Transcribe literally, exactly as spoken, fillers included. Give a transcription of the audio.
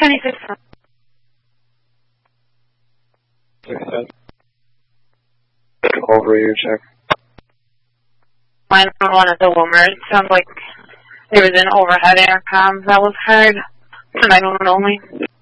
twenty-six. Over your check. Mine on one at the Wilmer. It sounds like there was an overhead air comms that was heard. nine one one only.